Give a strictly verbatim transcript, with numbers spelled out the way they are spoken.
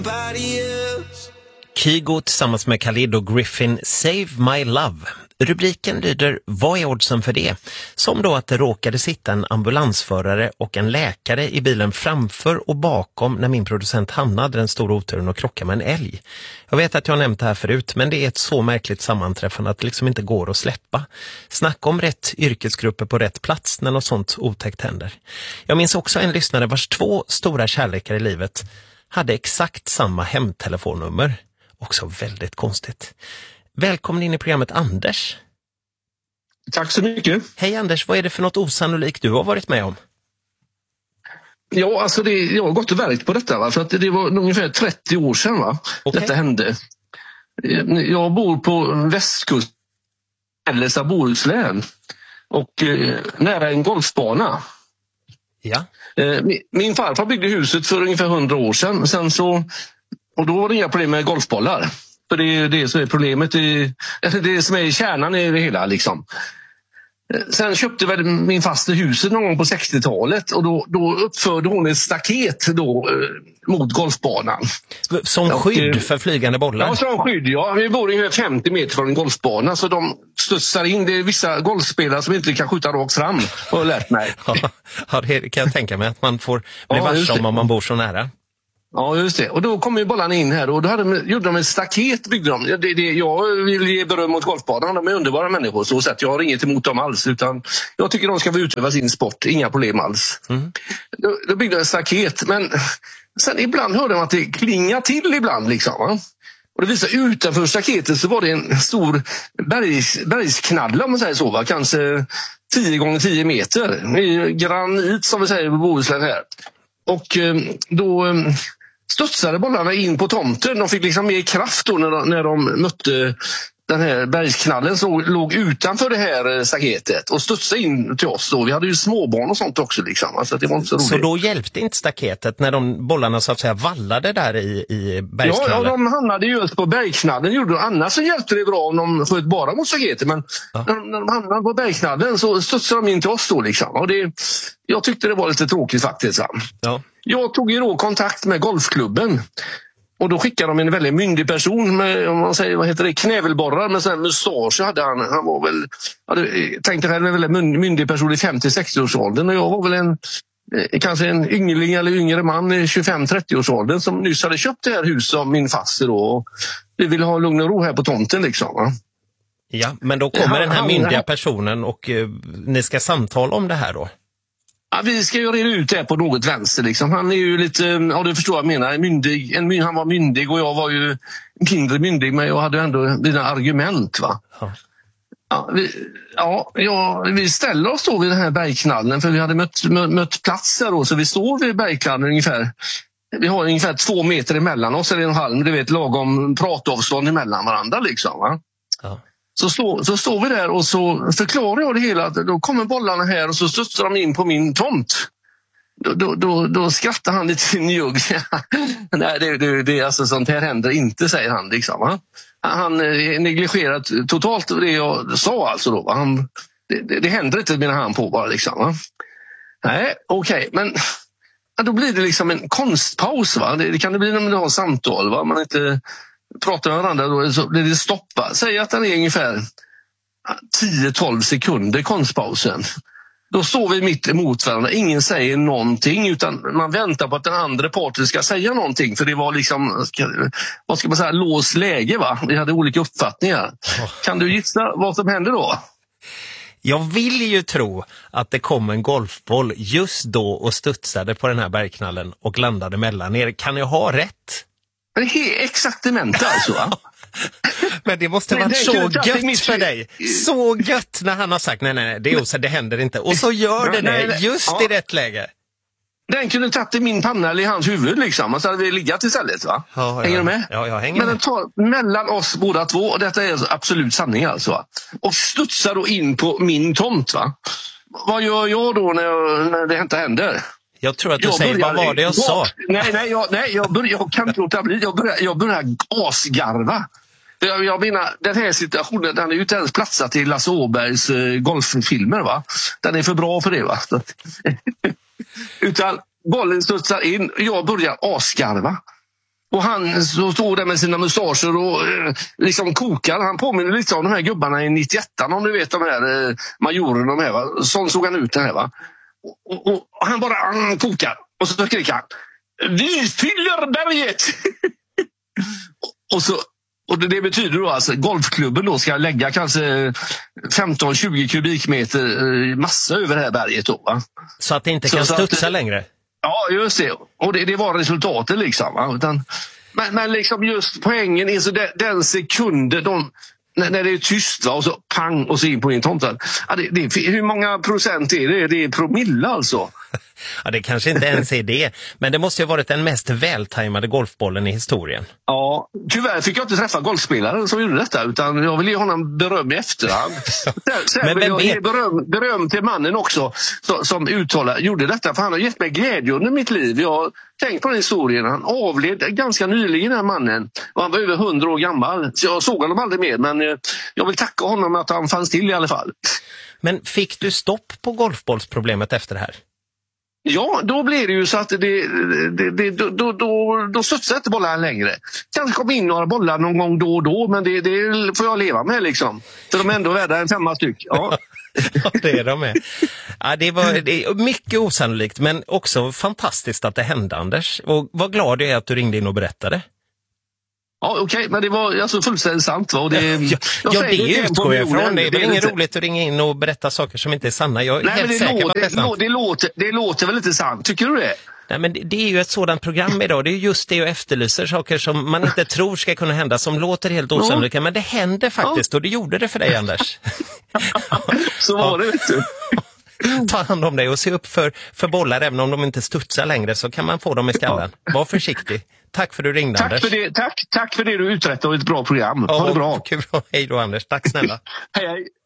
Kygo tillsammans med Khalid och Griffin, Save My Love. Rubriken lyder, vad är oddsen för det? Som då att det råkade sitta en ambulansförare och en läkare i bilen framför och bakom när min producent Hanna hade den stora oturen och krockade med en älg. Jag vet att jag har nämnt det här förut, men det är ett så märkligt sammanträffande att det liksom inte går att släppa. Snacka om rätt yrkesgrupper på rätt plats när något sånt otäckt händer. Jag minns också en lyssnare vars två stora kärlekar i livet hade exakt samma hemtelefonnummer. Också väldigt konstigt. Välkommen in i programmet, Anders. Tack så mycket. Hej Anders, vad är det för något osannolikt du har varit med om? Ja, alltså det, jag har gått och verkt på detta, va? För att det var ungefär trettio år sedan, va? Okay. Detta hände. Jag bor på västkusten, Mellersta Bohuslän, och eh, nära en golfbana. Ja. Eh, min, min farfar byggde huset för ungefär hundra år sedan. Sen så, och då var det inga problem med golfbollar. För det är det som är problemet, i, det som är kärnan i det hela liksom. Sen köpte väl min faster huset någon gång på sextiotalet och då, då uppförde hon ett staket då, eh, mot golfbanan. Som skydd och, för flygande bollar? Ja, som skydd, ja. Vi bor ungefär femtio meter från en golfbana så de studsar in. Det är vissa golfspelare som inte kan skjuta rakt fram, har jag lärt mig. Ja, det kan jag tänka mig att man får bli ja, varse om man bor så nära. Ja, just det. Och då kom ju bollarna in här och då hade de, gjorde de ett staket, byggde de. Det, det, jag vill ge beröm mot golfbanan, de är underbara människor så att jag har inget emot dem alls, utan jag tycker de ska få utöva sin sport, inga problem alls. Mm. Då, då byggde de ett staket, men sen ibland hörde man att det klingar till ibland liksom, va? Och det visade utanför staketet så var det en stor bergs, bergsknaddla, om man säger så, va? Kanske tio gånger tio meter. Granit som vi säger på Bohuslän här. Och då studsade bollarna in på tomten. De fick liksom mer kraft då när de, när de mötte den här bergsknallen som låg utanför det här staketet och studsade in till oss då. Vi hade ju småbarn och sånt också liksom. Alltså det var inte så roligt. Så då hjälpte inte staketet när de bollarna så att säga vallade där i, i bergsknallen? Ja, ja, de hamnade just på bergsknallen. Gjorde de. Annars så hjälpte det bra om de sköt bara mot staketet. Men ja. när, de, när de hamnade på bergsknallen så studsade de in till oss då liksom. Och det, jag tyckte det var lite tråkigt faktiskt. Ja. Jag tog ju då kontakt med golfklubben. Och då skickade de en väldigt myndig person med, om man säger, vad heter det, knävelborrar med sån här mustasch hade han. Han var väl, jag tänkte själv en väldigt myndig person i femtio-sextio-årsåldern och jag var väl en, kanske en yngling eller yngre man i tjugofem-trettio-årsåldern som nyss hade köpt det här huset av min faster då. Och vi ville ha lugn och ro här på tomten liksom, va? Ja, men då kommer den här myndiga personen och uh, ni ska samtala om det här då? Ja, vi ska ju reda ut det på något vänster liksom. Han är ju lite, ja du förstår vad jag menar, myndig, en, han var myndig och jag var ju mindre myndig, men jag hade ändå mina argument, va. Ja. Ja, vi, ja, ja, vi ställer oss då vid den här bergknallen för vi hade mött, mött, mött plats där då, så vi står vid bergknallen ungefär. Vi har ungefär två meter emellan oss, eller en halv, du vet, lagom pratavstånd emellan varandra liksom, va. Ja. Så, stå, så står vi där och så förklarar jag det hela. Då kommer bollarna här och så studsar de in på min tomt. Då, då, då, då skrattar han lite njugg. Nej, det, det, det är alltså sånt här händer inte, säger han. Liksom, va? Han negligerat totalt det jag sa alltså då. Han, det, det, det händer inte, menar han på bara. Liksom, va? Nej, okej, okay, men då blir det liksom en konstpaus. Va? Det, det kan det bli när man har samtal. Va? Man inte pratar med varandra, då så blir det stoppa. Säg att den är ungefär tio tolv sekunder, konstpausen. Då står vi mitt emot varandra. Ingen säger någonting utan man väntar på att den andra parten ska säga någonting. För det var liksom, vad ska man säga, låst läge, va? Vi hade olika uppfattningar. Kan du gissa vad som hände då? Jag vill ju tro att det kom en golfboll just då och studsade på den här bergknallen och landade mellan er. Kan jag ha rätt? Det är exaktamente alltså, va? Men det måste ha varit så gött för dig. Så gött när han har sagt nej, nej, nej, det, är också, det händer inte. Och så gör det det just ja. I rätt läge. Den kunde tagit i min panna eller i hans huvud liksom. Och så hade vi liggat istället, va? Ja, ja. Hänger du med? Ja, jag hänger Men med. den tar mellan oss båda två, och detta är absolut sanning alltså, va? Och studsar då in på min tomt, va? Vad gör jag då när, jag, när det inte händer? Jag tror att du jag säger, börjar, vad var det jag bak, sa? Nej, nej, jag, nej jag, börjar, jag kan inte låta bli. Jag börjar, jag börjar asgarva. Jag, jag menar, den här situationen, den är ju inte ens platsat till Lasse Åbergs uh, golffilmer, va? Den är för bra för det, va? Utan bollen studsar in och jag börjar asgarva. Och han så står där med sina mustascher och eh, liksom kokar. Han påminner lite om de här gubbarna i nittioett, om du vet de här eh, majorerna de här, va? Sån såg han ut den här, va? Och, och, och han bara han kokar. Och så skriker han: vi fyller berget! och, och så Och det betyder då alltså golfklubben då ska lägga kanske femton tjugo kubikmeter massa över det här berget då, va? Så att det inte kan så studsa att, längre? Ja, just det. Och det, det var resultatet liksom, va? Utan, men, men liksom just poängen är så den, den sekunden de, när, när det är tyst, va? Och så pang och så in på en tomten. Ja, det, det, hur många procent är det? Det är promille alltså. Ja, det kanske inte ens är det. Men det måste ju ha varit den mest vältajmade golfbollen i historien. Ja, tyvärr fick jag inte träffa golfspelaren som gjorde detta, utan jag vill ge honom beröm i efterhand. Sen, sen men, vill jag ge beröm, beröm till mannen också som, som uttalar, gjorde detta, för han har gett mig glädje under mitt liv. Jag har tänkt på den historien. Han avled ganska nyligen, den här mannen. Och han var över hundra år gammal. Så jag såg honom aldrig mer, men jag vill tacka honom att han fanns till i alla fall. Men fick du stopp på golfbollsproblemet efter det här? Ja, då blir det ju så att det, det, det, då, då, då, då studsar inte bollarna längre. Kanske kommer in några bollar någon gång då och då, men det, det får jag leva med liksom. För de är ändå värda en femma styck. Ja. Ja, det är de med. Ja, det var det är mycket osannolikt, men också fantastiskt att det hände, Anders. Och vad glad jag är att du ringde in och berättade. Ja, okej, okay, men det var alltså fullständigt sant, va? Och det, ja, ja, det utgår jag ifrån. Det är väl inget roligt att ringa in och berätta saker som inte är sanna. Jag är Nej, helt det säker låter, på att det är sant. Det låter, det låter väl inte sant, tycker du det? Nej, men det, det är ju ett sådant program idag. Det är just det jag efterlyser, saker som man inte tror ska kunna hända, som låter helt osannolika. Ja. Men det händer faktiskt, ja. Och det gjorde det för dig, Anders. Så var det, vet du. Ta hand om dig och se upp för, för bollar, även om de inte studsar längre, så kan man få dem i skallen. Var försiktig. Tack för att du ringde, tack Anders. För det, tack, tack för det du uträttade och ett bra program. Ha det bra. Kul. Hej då, Anders. Tack snälla. Hej, hej.